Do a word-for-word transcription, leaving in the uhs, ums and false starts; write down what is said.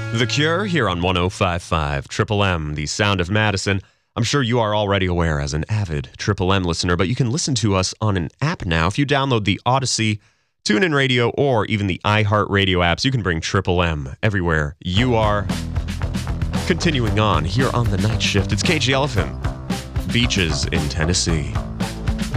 The Cure here on one oh five point five Triple M, the sound of Madison. I'm sure you are already aware as an avid Triple M listener, but you can listen to us on an app now. If you download the Odyssey, TuneIn Radio, or even the iHeartRadio apps, you can bring Triple M everywhere you are. Continuing on here on the night shift, it's Cage the Elephant, Beaches in Tennessee.